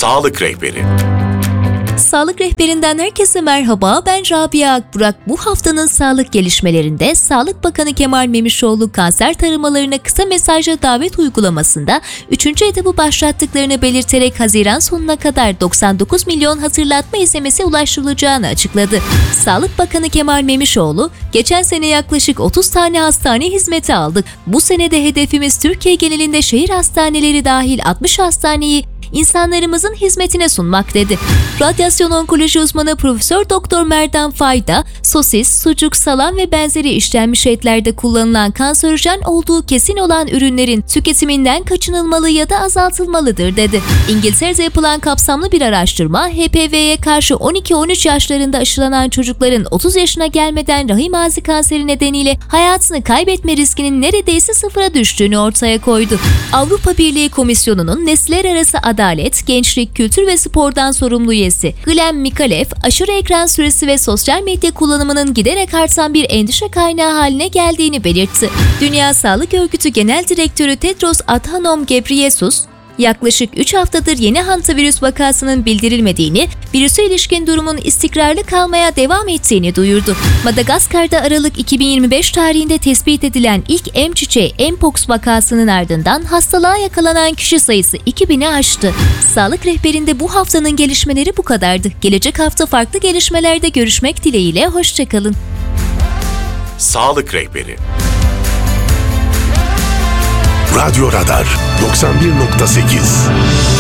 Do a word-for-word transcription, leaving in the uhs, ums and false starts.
Sağlık Rehberi. Sağlık Rehberinden herkese merhaba, ben Rabia Akburak. Bu haftanın sağlık gelişmelerinde Sağlık Bakanı Kemal Memişoğlu kanser taramalarına kısa mesajla davet uygulamasında üçüncü etabı başlattıklarını belirterek Haziran sonuna kadar doksan dokuz milyon hatırlatma S M S'e ulaştırılacağını açıkladı. Sağlık Bakanı Kemal Memişoğlu, geçen sene yaklaşık otuz tane hastane hizmeti aldık. Bu senede hedefimiz Türkiye genelinde şehir hastaneleri dahil altmış hastaneyi İnsanlarımızın hizmetine sunmak dedi. Radyasyon onkoloji uzmanı Profesör Doktor Merdan Fayda, sosis, sucuk, salam ve benzeri işlenmiş etlerde kullanılan kanserojen olduğu kesin olan ürünlerin tüketiminden kaçınılmalı ya da azaltılmalıdır dedi. İngiltere'de yapılan kapsamlı bir araştırma, H P V'ye karşı on iki on üç yaşlarında aşılanan çocukların otuz yaşına gelmeden rahim ağzı kanseri nedeniyle hayatını kaybetme riskinin neredeyse sıfıra düştüğünü ortaya koydu. Avrupa Birliği Komisyonu'nun nesiller arası Adalet, Gençlik, Kültür ve Spor'dan sorumlu üyesi Glenn Mikalev, aşırı ekran süresi ve sosyal medya kullanımının giderek artan bir endişe kaynağı haline geldiğini belirtti. Dünya Sağlık Örgütü Genel Direktörü Tedros Adhanom Ghebreyesus, yaklaşık üç haftadır yeni hantavirüs vakasının bildirilmediğini, virüse ilişkin durumun istikrarlı kalmaya devam ettiğini duyurdu. Madagaskar'da Aralık iki bin yirmi beş tarihinde tespit edilen ilk M çiçeği Mpox vakasının ardından hastalığa yakalanan kişi sayısı iki bini aştı. Sağlık Rehberi'nde bu haftanın gelişmeleri bu kadardı. Gelecek hafta farklı gelişmelerde görüşmek dileğiyle, hoşçakalın. Sağlık Rehberi. Radyo Radar doksan bir nokta sekiz